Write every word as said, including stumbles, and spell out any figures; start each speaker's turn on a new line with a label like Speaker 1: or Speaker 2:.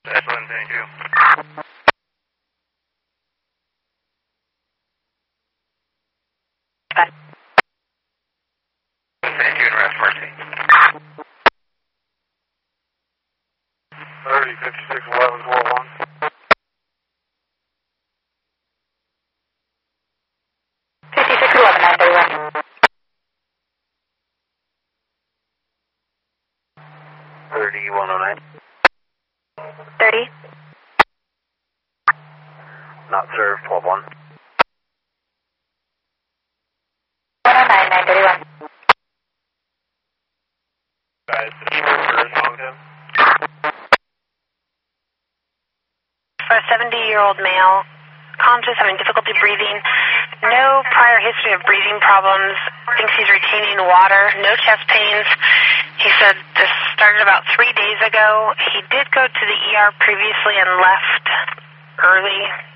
Speaker 1: Excellent, thank you.
Speaker 2: Bye.
Speaker 1: Thank you, and rest mercy. thirty, fifty-six, eleven, twelve, one.
Speaker 2: fifty-six, eleven, nine thirty-one.
Speaker 1: thirty, one oh nine.
Speaker 2: thirty.
Speaker 1: Not served, twelve, one.
Speaker 2: one oh nine, nine thirty-one.
Speaker 1: Guys, where's Moncton?
Speaker 2: For a seventy-year-old male, conscious, having difficulty breathing, no prior history of breathing problems, thinks he's retaining water, no chest pains. He said this started about three days ago. He did go to the E R previously and left early